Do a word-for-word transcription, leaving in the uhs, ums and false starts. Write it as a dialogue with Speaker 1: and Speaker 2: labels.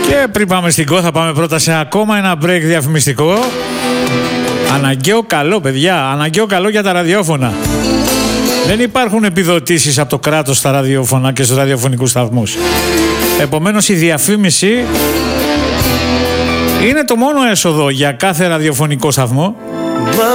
Speaker 1: Και πριν πάμε στην ΚΟ θα πάμε πρώτα σε ακόμα ένα break διαφημιστικό. Αναγκαίο καλό, παιδιά, αναγκαίο καλό για τα ραδιόφωνα. Δεν υπάρχουν επιδοτήσεις από το κράτος στα ραδιόφωνα και στους ραδιοφωνικούς σταθμούς. Επομένως η διαφήμιση είναι το μόνο έσοδο για κάθε ραδιοφωνικό σταθμό.